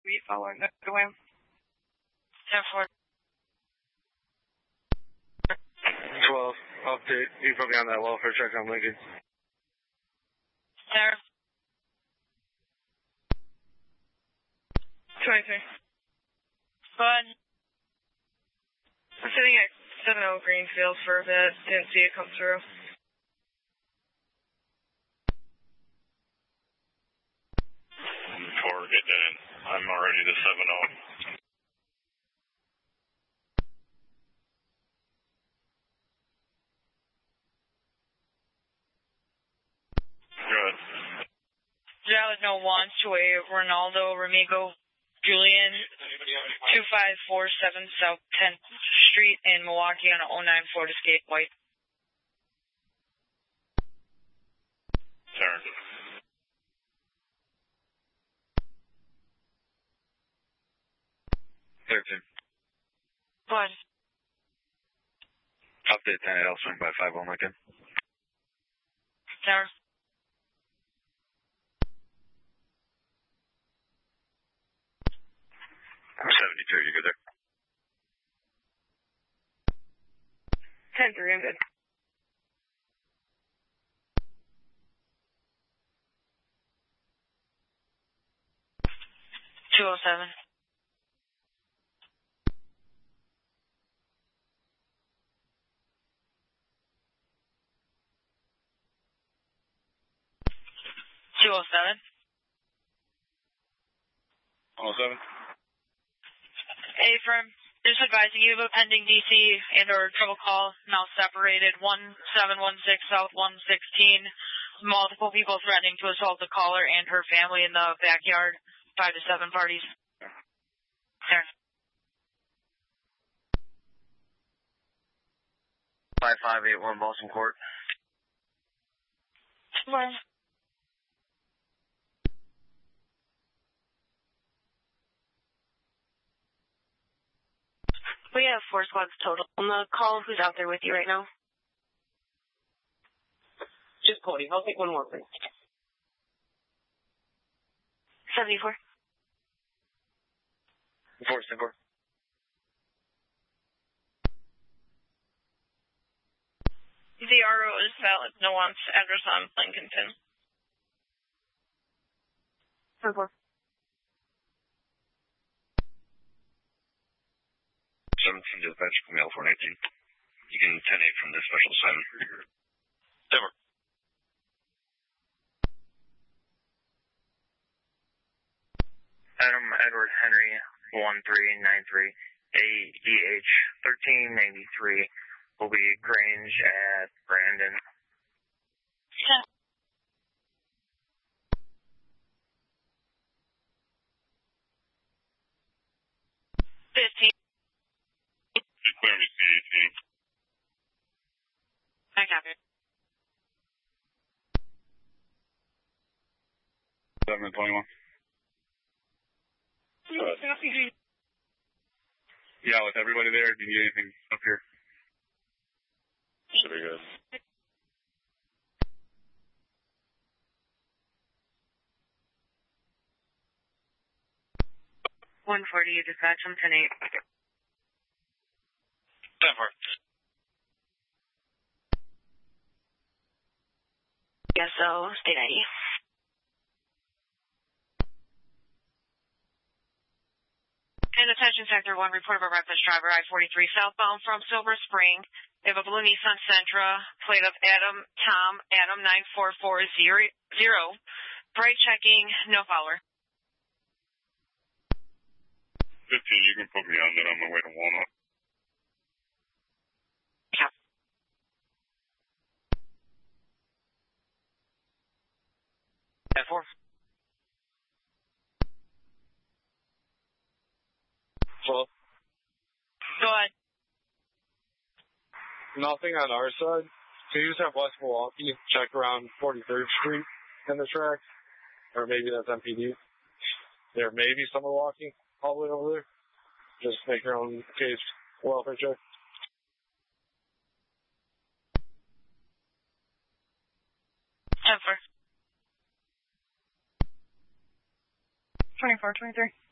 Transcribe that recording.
We following that away. 10-4. 12, update. You put me on that welfare check on Lincoln. There. 23. Go ahead. I'm sitting at 70 Greenfield for a bit. Didn't see it come through. Before we get that in, I'm already to 70. Good. Dallas no wants to a Ronaldo Ramigo Julian 2547 South 10th Street in Milwaukee on a 09 Ford Escape white. Turn. Go ahead. Update 10, I'll swing by 5 on Lincoln. There. I'm 72, you good there? 10-3, I'm good. $207. $207. 107. A-firm, just advising you of a pending DC and or trouble call, now separated, 1716 South 116. Multiple people threatening to assault the caller and her family in the backyard. 5 to 7 parties. There. 5581 Boston Court. Well, We have 4 squads total on the call. Who's out there with you right now? Just Cody. I'll take one more, please. 74. 4. The RO is valid. No wants address on Lincolnton. 4. 17 dispatch from L419. You can 10-8 from this special assignment. Denver. Adam Edward Henry 1393 AEH 1393 will be Grange at Brandon. 15. Clear me C18. I copy. 721. Good. Yeah, with everybody there, do you need anything up here? Should be good. $140, you dispatch on 10-8. 10-4. Yes, so state ID. And attention sector 1, report of a reckless driver, I-43 southbound from Silver Spring. They have a blue Nissan Sentra, plate of Adam 9440. Bright checking, no follower. 15, you can put me on that on my way to Walnut. Yeah. At 4. 12. Go ahead. Nothing on our side. So you just have West Milwaukee check around 43rd Street in the track, or maybe that's MPD. There may be some Milwaukee all the way over there. Just make your own case welfare check. 10-4. 24, 23.